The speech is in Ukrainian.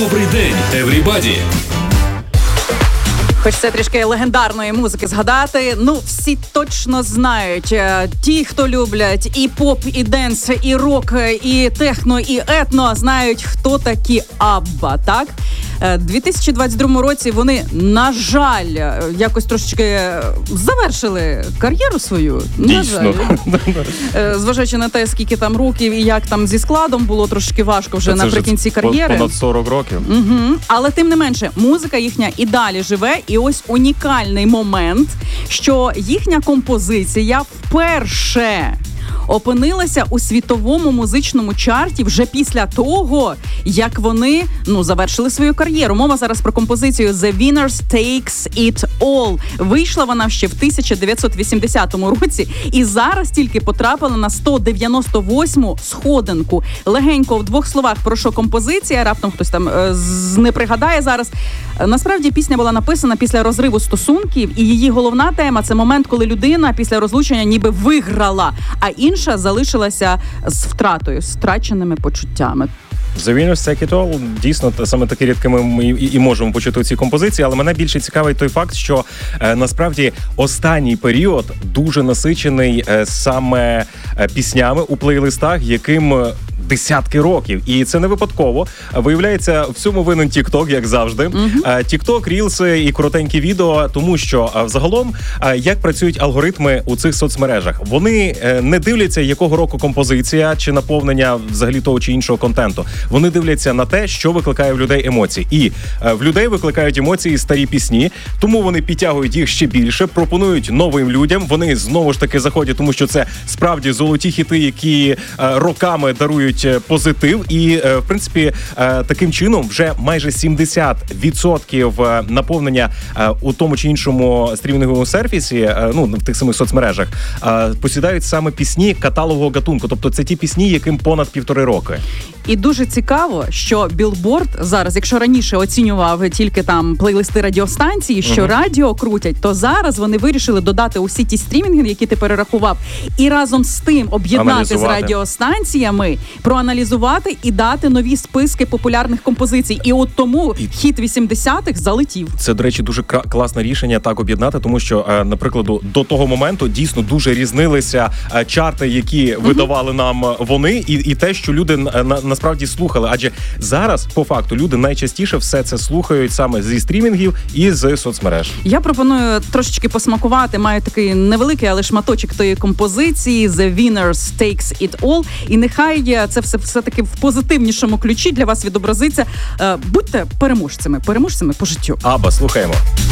Добрий день, everybody! Хочеться трішки легендарної музики згадати. Ну, всі точно знають. Ті, хто люблять і поп, і денс, і рок, і техно, і етно, знають, хто такі Абба, так? У 2022 році вони, на жаль, якось трошечки завершили кар'єру свою. На жаль. Зважаючи на те, скільки там років і як там зі складом, було трошки важко вже наприкінці кар'єри. Понад 40 років. Угу. Але тим не менше, музика їхня і далі живе. І ось унікальний момент, що їхня композиція вперше опинилася у світовому музичному чарті вже після того, як вони, завершили свою кар'єру. Мова зараз про композицію «The Winner Takes It All». Вийшла вона ще в 1980 році і зараз тільки потрапила на 198-му сходинку. Легенько в двох словах про що композиція, раптом хтось там не пригадає зараз. Насправді пісня була написана після розриву стосунків, і її головна тема – це момент, коли людина після розлучення ніби виграла, а інша залишилася з втратою, з втраченими почуттями. The Winner Takes It All, дійсно, саме такі рідки ми і можемо почути у цій композиції, але мене більше цікавить той факт, що насправді останній період дуже насичений саме піснями у плейлистах, яким десятки років. І це не випадково. Виявляється, в цьому винен TikTok, як завжди. TikTok, рілси і коротенькі відео, тому що взагалом, як працюють алгоритми у цих соцмережах. Вони не дивляться, якого року композиція чи наповнення взагалі того чи іншого контенту. Вони дивляться на те, що викликає в людей емоції. І в людей викликають емоції старі пісні, тому вони підтягують їх ще більше, пропонують новим людям. Вони знову ж таки заходять, тому що це справді золоті хіти, які роками дарують позитив, і в принципі таким чином вже майже 70% наповнення у тому чи іншому стрімінговому сервісі, в тих самих соцмережах, посідають саме пісні каталогового гатунку. Тобто це ті пісні, яким понад 1,5 роки. І дуже цікаво, що Billboard зараз, якщо раніше оцінював тільки там плейлисти радіостанції, що радіо крутять, то зараз вони вирішили додати усі ті стрімінги, які ти перерахував, і разом з тим об'єднати з радіостанціями, проаналізувати і дати нові списки популярних композицій. І от тому хіт 80-х залетів. Це, до речі, дуже класне рішення так об'єднати, тому що, наприклад, до того моменту дійсно дуже різнилися чарти, які видавали нам вони, і те, що люди насправді слухали. Адже зараз, по факту, люди найчастіше все це слухають саме зі стрімінгів і з соцмереж. Я пропоную трошечки посмакувати. Маю такий невеликий, але шматочок тої композиції «The Winner Takes It All». І нехай це все-таки в позитивнішому ключі для вас відобразиться. Будьте переможцями по життю. Абба, слухаємо.